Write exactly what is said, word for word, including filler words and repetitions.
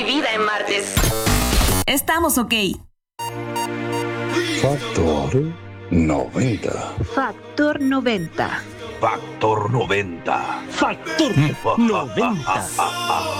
hay vida en martes. Estamos ok. Factor noventa. Factor noventa. Factor noventa. Factor noventa.